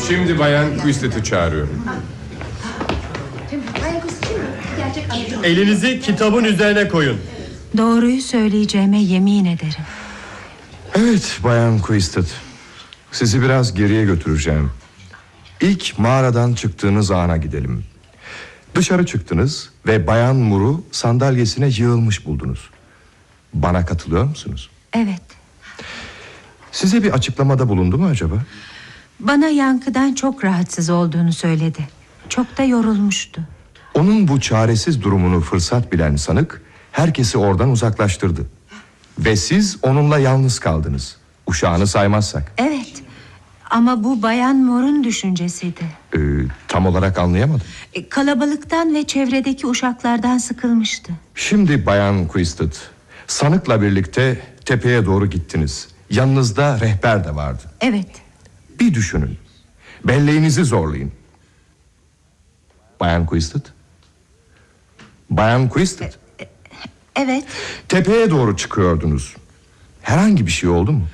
Şimdi Bayan Quistet'i çağırıyorum. Elinizi kitabın üzerine koyun. Doğruyu söyleyeceğime yemin ederim. Evet Bayan Quistet, sizi biraz geriye götüreceğim. İlk mağaradan çıktığınız ana gidelim. Dışarı çıktınız ve Bayan Moore'u sandalyesine yığılmış buldunuz. Bana katılıyor musunuz? Evet. Size bir açıklamada bulundu mu acaba? Bana yankıdan çok rahatsız olduğunu söyledi. Çok da yorulmuştu. Onun bu çaresiz durumunu fırsat bilen sanık herkesi oradan uzaklaştırdı. Ve siz onunla yalnız kaldınız. Uşağını saymazsak. Evet. Ama bu Bayan Moore'un düşüncesiydi. Tam olarak anlayamadım. Kalabalıktan ve çevredeki uşaklardan sıkılmıştı. Şimdi Bayan Quistet, sanıkla birlikte tepeye doğru gittiniz. Yanınızda rehber de vardı. Evet. Bir düşünün. Belleğinizi zorlayın. Bayan Quistet? Bayan Quistet? Evet. Tepeye doğru çıkıyordunuz. Herhangi bir şey oldu mu?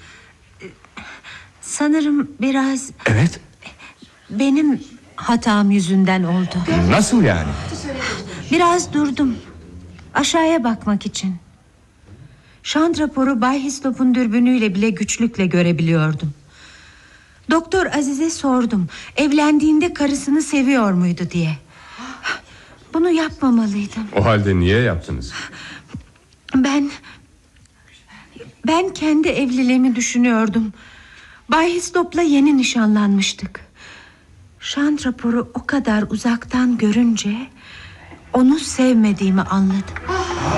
Sanırım biraz... Evet. Benim hatam yüzünden oldu. Nasıl yani? Biraz durdum. Aşağıya bakmak için. Şant raporu Bay Hislop'un dürbünüyle bile güçlükle görebiliyordum. Doktor Aziz'e sordum. Evlendiğinde karısını seviyor muydu diye. Bunu yapmamalıydım. O halde niye yaptınız? Ben kendi evliliğimi düşünüyordum. Bay Hislop'la yeni nişanlanmıştık. Şant raporu o kadar uzaktan görünce onu sevmediğimi anladım.